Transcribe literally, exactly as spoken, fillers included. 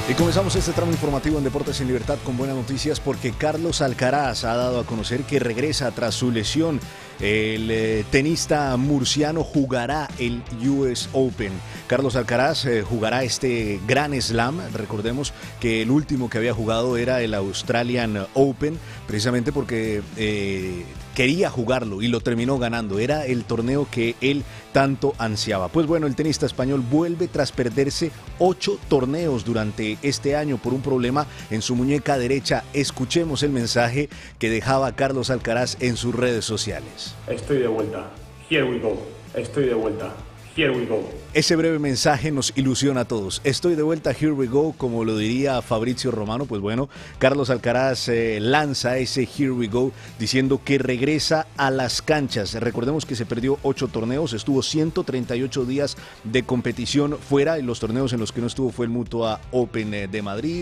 Y comenzamos este tramo informativo en Deportes en Libertad con buenas noticias porque Carlos Alcaraz ha dado a conocer que regresa tras su lesión. El eh, tenista murciano jugará el U S Open. Carlos Alcaraz eh, jugará este Grand Slam. Recordemos que el último que había jugado era el Australian Open, precisamente porque eh, quería jugarlo y lo terminó ganando. Era el torneo que él tanto ansiaba. Pues bueno, el tenista español vuelve tras perderse ocho torneos durante este año por un problema en su muñeca derecha. Escuchemos el mensaje que dejaba Carlos Alcaraz en sus redes sociales. Estoy de vuelta. Here we go. Estoy de vuelta. Here we go. Ese breve mensaje nos ilusiona a todos. Estoy de vuelta, here we go, como lo diría Fabrizio Romano. Pues bueno, Carlos Alcaraz eh, lanza ese here we go diciendo que regresa a las canchas. Recordemos que se perdió ocho torneos, estuvo ciento treinta y ocho días de competición fuera, y los torneos en los que no estuvo fue el Mutua Open de Madrid,